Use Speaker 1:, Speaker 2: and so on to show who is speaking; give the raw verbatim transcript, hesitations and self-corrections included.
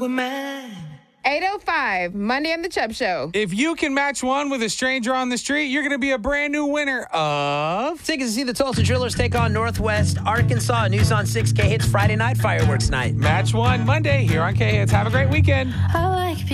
Speaker 1: Aquaman.
Speaker 2: eight oh five, Monday on the Chubb Show.
Speaker 3: If you can match one with a stranger on the street, you're going to be a brand new winner of...
Speaker 4: Tickets to see the Tulsa Drillers take on Northwest Arkansas. News on six K Hits Friday night fireworks night.
Speaker 3: Match one Monday here on K-Hits. Have a great weekend.
Speaker 1: I like